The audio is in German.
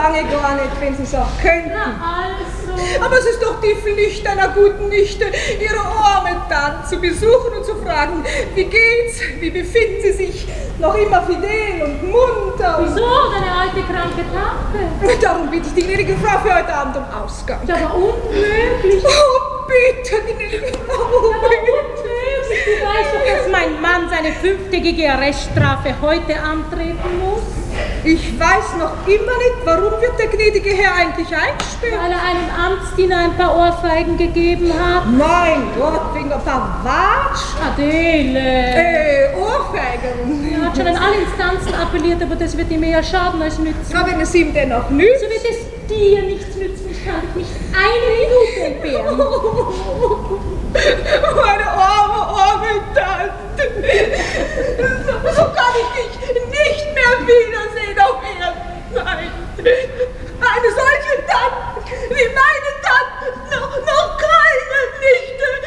lange gar nicht, wenn Sie es auch könnten. Na also. Aber es ist doch die Pflicht einer guten Nichte, ihre arme Tante zu besuchen und zu fragen, wie geht's, wie befinden Sie sich, noch immer fidel und munter. Wieso, deine alte kranke Tante? Darum bitte ich die gnädige Frau für heute Abend um Ausgang. Ist aber unmöglich. Oh, bitte, gnädige Frau. Aber unmöglich. Du weißt doch, dass mein Mann seine 5-tägige Arreststrafe heute antreten muss. Ich weiß noch immer nicht, warum wird der gnädige Herr eigentlich eingesperrt? Weil er einem Amtsdiener ein paar Ohrfeigen gegeben hat. Mein Gott, wegen ein paar Watsch? Adele. Ohrfeigen. Er hat schon an alle Instanzen appelliert, aber das wird ihm eher schaden als nützen. Na, wenn es ihm dennoch nützt. So wird es dir nichts nützen. Ich kann dich nicht eine Minute entbehren. Meine Ohren.